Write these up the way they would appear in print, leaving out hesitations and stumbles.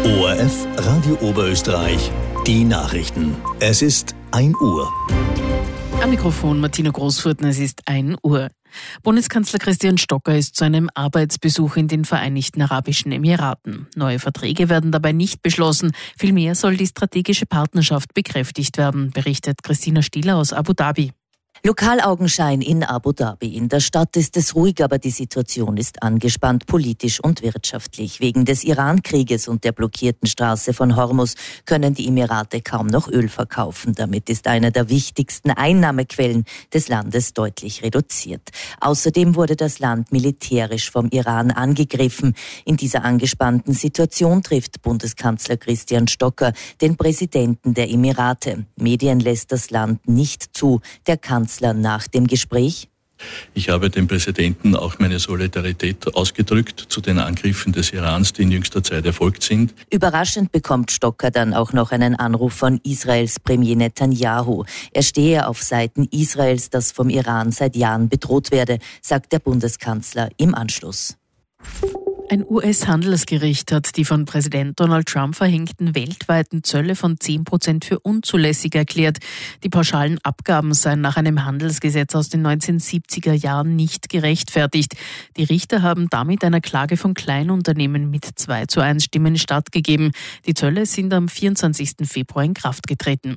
ORF Radio Oberösterreich, die Nachrichten. Es ist 1 Uhr. Am Mikrofon Martina Großfurten, es ist 1 Uhr. Bundeskanzler Christian Stocker ist zu einem Arbeitsbesuch in den Vereinigten Arabischen Emiraten. Neue Verträge werden dabei nicht beschlossen. Vielmehr soll die strategische Partnerschaft bekräftigt werden, berichtet Christina Stieler aus Abu Dhabi. Lokalaugenschein in Abu Dhabi. In der Stadt ist es ruhig, aber die Situation ist angespannt, politisch und wirtschaftlich. Wegen des Iran-Krieges und der blockierten Straße von Hormuz können die Emirate kaum noch Öl verkaufen. Damit ist eine der wichtigsten Einnahmequellen des Landes deutlich reduziert. Außerdem wurde das Land militärisch vom Iran angegriffen. In dieser angespannten Situation trifft Bundeskanzler Christian Stocker den Präsidenten der Emirate. Medien lässt das Land nicht zu. Der Kanzler nach dem Gespräch: Ich habe dem Präsidenten auch meine Solidarität ausgedrückt zu den Angriffen des Irans, die in jüngster Zeit erfolgt sind. Überraschend bekommt Stocker dann auch noch einen Anruf von Israels Premier Netanyahu. Er stehe auf Seiten Israels, das vom Iran seit Jahren bedroht werde, sagt der Bundeskanzler im Anschluss. Ein US-Handelsgericht hat die von Präsident Donald Trump verhängten weltweiten Zölle von 10% für unzulässig erklärt. Die pauschalen Abgaben seien nach einem Handelsgesetz aus den 1970er Jahren nicht gerechtfertigt. Die Richter haben damit einer Klage von Kleinunternehmen mit 2:1 Stimmen stattgegeben. Die Zölle sind am 24. Februar in Kraft getreten.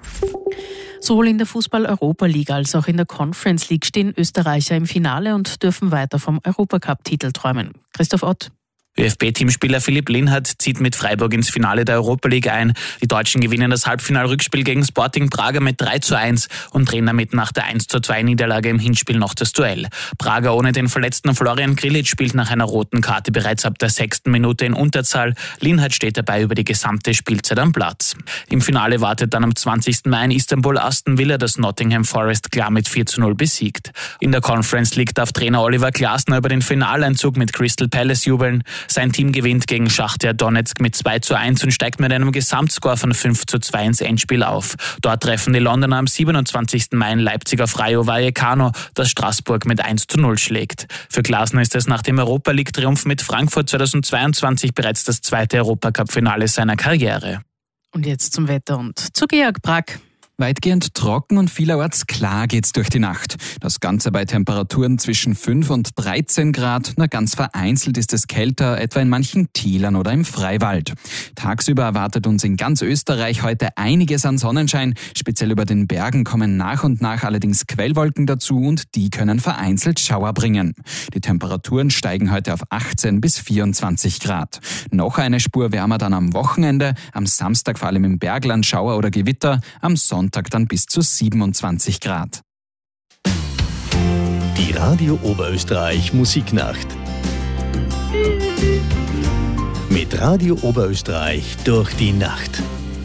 Sowohl in der Fußball-Europa-League als auch in der Conference League stehen Österreicher im Finale und dürfen weiter vom Europacup-Titel träumen. Christoph Ott. ÖFB-Teamspieler Philipp Lienhardt zieht mit Freiburg ins Finale der Europa League ein. Die Deutschen gewinnen das Halbfinalrückspiel gegen Sporting Braga mit 3:1 und drehen damit nach der 1:2 Niederlage im Hinspiel noch das Duell. Braga ohne den verletzten Florian Grillitsch spielt nach einer roten Karte bereits ab der 6. Minute in Unterzahl. Lienhardt steht dabei über die gesamte Spielzeit am Platz. Im Finale wartet dann am 20. Mai in Istanbul Aston Villa, das Nottingham Forest klar mit 4:0 besiegt. In der Conference League darf Trainer Oliver Glasner über den Finaleinzug mit Crystal Palace jubeln. Sein Team gewinnt gegen Schachtar Donetsk mit 2:1 und steigt mit einem Gesamtscore von 5:2 ins Endspiel auf. Dort treffen die Londoner am 27. Mai in Leipzig auf Rayo Vallecano, das Straßburg mit 1:0 schlägt. Für Glasner ist es nach dem Europa-League-Triumph mit Frankfurt 2022 bereits das zweite Europacup-Finale seiner Karriere. Und jetzt zum Wetter und zu Georg Brack. Weitgehend trocken und vielerorts klar geht's durch die Nacht. Das Ganze bei Temperaturen zwischen 5 und 13 Grad. Nur ganz vereinzelt ist es kälter, etwa in manchen Tälern oder im Freiwald. Tagsüber erwartet uns in ganz Österreich heute einiges an Sonnenschein. Speziell über den Bergen kommen nach und nach allerdings Quellwolken dazu und die können vereinzelt Schauer bringen. Die Temperaturen steigen heute auf 18 bis 24 Grad. Noch eine Spur wärmer dann am Wochenende. Am Samstag vor allem im Bergland Schauer oder Gewitter. Am Sonntag dann bis zu 27 Grad. Die Radio Oberösterreich Musiknacht. Mit Radio Oberösterreich durch die Nacht.